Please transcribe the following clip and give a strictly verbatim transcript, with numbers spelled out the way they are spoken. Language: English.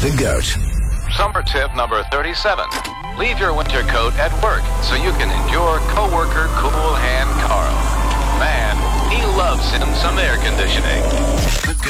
the GOAT. Summer tip number thirty-seven. Leave your winter coat at work so you can endure coworker Cool Hand Carl. Man, he loves him some air conditioning.